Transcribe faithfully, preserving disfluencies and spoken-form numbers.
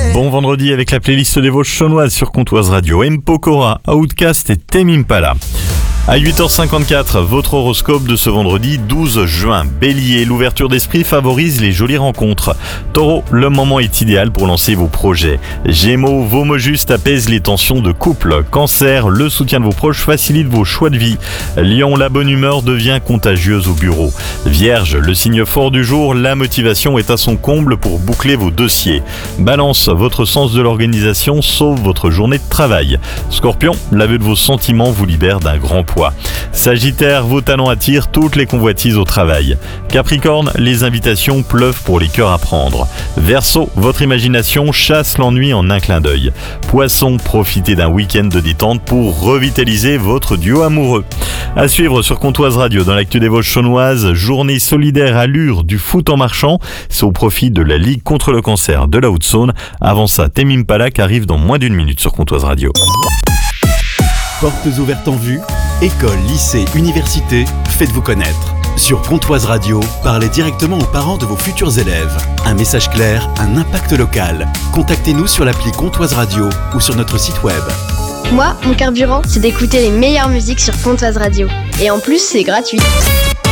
Bon vendredi avec la playlist des Vosges chaunoises sur Comtoise Radio. M. Pokora, Outcast et Tame Impala. À huit heures cinquante-quatre, votre horoscope de ce vendredi douze juin. Bélier, l'ouverture d'esprit favorise les jolies rencontres. Taureau, le moment est idéal pour lancer vos projets. Gémeaux, vos mots justes apaisent les tensions de couple. Cancer, le soutien de vos proches facilite vos choix de vie. Lion, la bonne humeur devient contagieuse au bureau. Vierge, le signe fort du jour, la motivation est à son comble pour boucler vos dossiers. Balance, votre sens de l'organisation sauve votre journée de travail. Scorpion, l'aveu de vos sentiments vous libère d'un grand poids. Sagittaire, vos talents attirent toutes les convoitises au travail. Capricorne, les invitations pleuvent pour les cœurs à prendre. Verseau, votre imagination chasse l'ennui en un clin d'œil. Poisson, profitez d'un week-end de détente pour revitaliser votre duo amoureux. À suivre sur Comtoise Radio dans l'actu des Vosges chaunoises, journée solidaire à Lure du foot en marchant. C'est au profit de la Ligue contre le cancer de la Haute-Saône. Avant ça, Tame Impala qui arrive dans moins d'une minute sur Comtoise Radio. Portes ouvertes en vue, école, lycée, université, faites-vous connaître. Sur Comtoise Radio, parlez directement aux parents de vos futurs élèves. Un message clair, un impact local. Contactez-nous sur l'appli Comtoise Radio ou sur notre site web. Moi, mon carburant, c'est d'écouter les meilleures musiques sur Comtoise Radio. Et en plus, c'est gratuit.